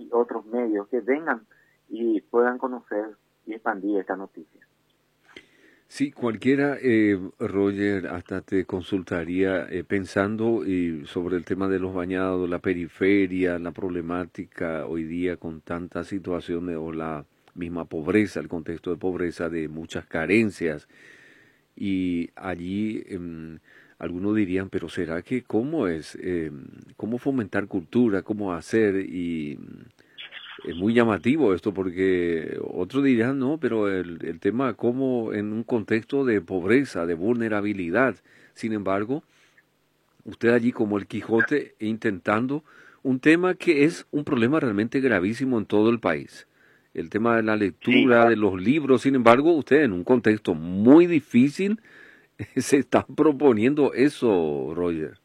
y otros medios que vengan y puedan conocer y expandir esta noticia. Sí, cualquiera, Roger, hasta te consultaría pensando sobre el tema de los bañados, la periferia, la problemática hoy día con tantas situaciones o la misma pobreza, el contexto de pobreza, de muchas carencias. Y allí algunos dirían, pero ¿será que cómo es? ¿Cómo fomentar cultura? ¿Cómo hacer? Y es muy llamativo esto porque otros dirán, no, pero el tema como en un contexto de pobreza, de vulnerabilidad. Sin embargo, usted allí como el Quijote intentando un tema que es un problema realmente gravísimo en todo el país. El tema de la Sí, lectura, de los libros, sin embargo, usted en un contexto muy difícil se está proponiendo eso, Roger.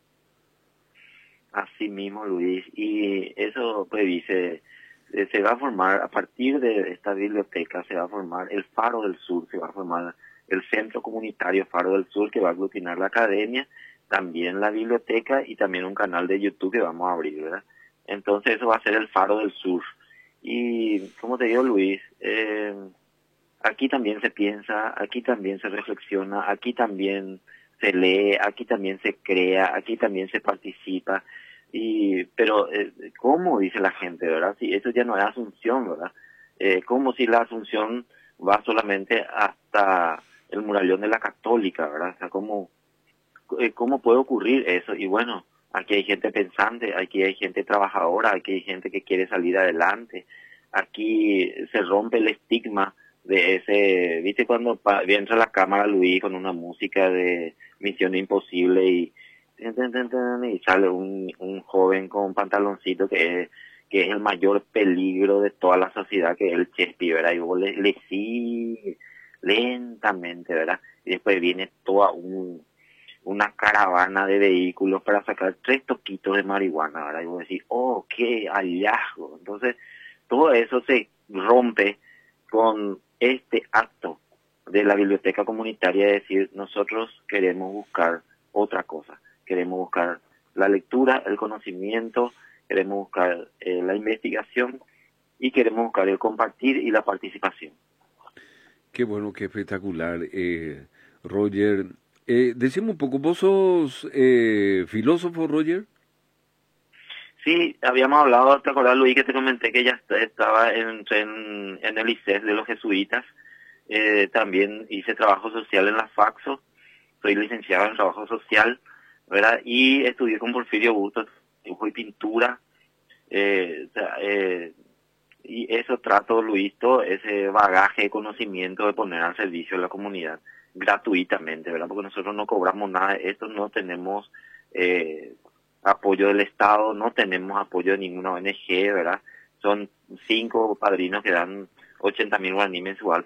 así mismo, Luis. Y eso, pues, dice, se va a formar, a partir de esta biblioteca, se va a formar el Faro del Sur, se va a formar el Centro Comunitario Faro del Sur, que va a aglutinar la academia, también la biblioteca y también un canal de YouTube que vamos a abrir, ¿verdad? Entonces eso va a ser el Faro del Sur. Y, como te digo, Luis, aquí también se piensa, aquí también se reflexiona, aquí también se lee, aquí también se crea, aquí también se participa. Pero ¿cómo dice la gente, verdad? Si eso ya no es Asunción, ¿verdad? Como si la Asunción va solamente hasta el murallón de la Católica, ¿verdad? O sea, ¿cómo puede ocurrir eso? Y bueno, aquí hay gente pensante, aquí hay gente trabajadora, aquí hay gente que quiere salir adelante. Aquí se rompe el estigma de ese, ¿viste cuando entra a la cámara Luis con una música de Misión Imposible y sale un joven con pantaloncito que es el mayor peligro de toda la sociedad, que es el Chespi, ¿verdad? Y vos le sigue lentamente, ¿verdad? Y después viene toda una caravana de vehículos para sacar 3 toquitos de marihuana, ¿verdad? Y vos decís, oh, qué hallazgo. Entonces, todo eso se rompe con este acto de la biblioteca comunitaria de decir, nosotros queremos buscar otra cosa, queremos buscar la lectura, el conocimiento, queremos buscar la investigación y queremos buscar el compartir y la participación. Qué bueno, qué espectacular, Roger. Decime un poco, ¿vos sos filósofo, Roger? Sí, habíamos hablado, ¿te acordás, Luis, que te comenté que ya estaba en el ICES de los jesuitas? También hice trabajo social en la Faxo, soy licenciado en trabajo social, ¿verdad? Y estudié con Porfirio Bustos, dibujo y pintura, o sea, y eso trato, Luis, todo ese bagaje de conocimiento de poner al servicio de la comunidad gratuitamente, ¿verdad? Porque nosotros no cobramos nada de esto, no tenemos apoyo del Estado, no tenemos apoyo de ninguna ONG, ¿verdad? Son 5 padrinos que dan 80.000 guaraní mensual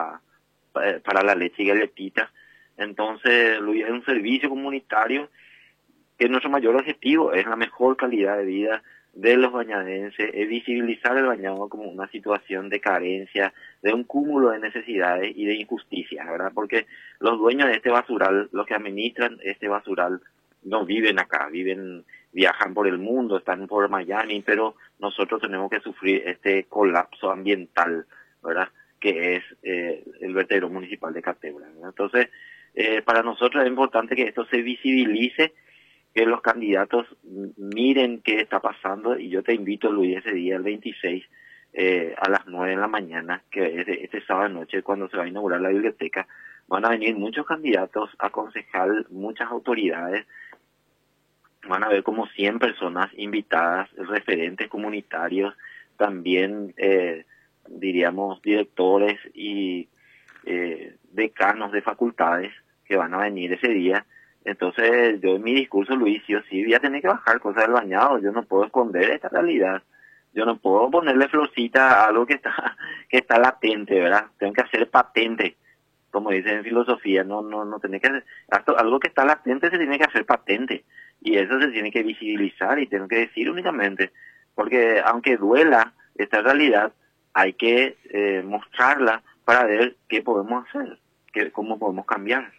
para la leche y galletita. Entonces, Luis, es un servicio comunitario que nuestro mayor objetivo es la mejor calidad de vida de los bañadenses, es visibilizar el bañado como una situación de carencia, de un cúmulo de necesidades y de injusticias, ¿verdad? Porque los dueños de este basural, los que administran este basural, no viven acá, viajan por el mundo, están por Miami, pero nosotros tenemos que sufrir este colapso ambiental, ¿verdad? Que es el vertedero municipal de Catebra, ¿verdad? Entonces, para nosotros es importante que esto se visibilice, que los candidatos miren qué está pasando, y yo te invito, Luis, ese día, el 26, a las 9 de la mañana, que es este sábado noche, cuando se va a inaugurar la biblioteca. Van a venir muchos candidatos a concejal, muchas autoridades, van a haber como 100 personas invitadas, referentes comunitarios, también, diríamos, directores y decanos de facultades que van a venir ese día. Entonces, yo en mi discurso, Luis, sí o sí voy a tener que bajar cosas del bañado. Yo no puedo esconder esta realidad. Yo no puedo ponerle florcita a algo que está latente, ¿verdad? Tengo que hacer patente, como dicen en filosofía. No tiene que hacer, algo que está latente se tiene que hacer patente. Y eso se tiene que visibilizar y tengo que decir únicamente. Porque aunque duela esta realidad, hay que mostrarla para ver qué podemos hacer, cómo podemos cambiar.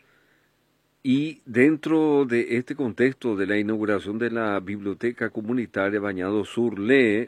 Y dentro de este contexto de la inauguración de la Biblioteca Comunitaria Bañado Sur Lee,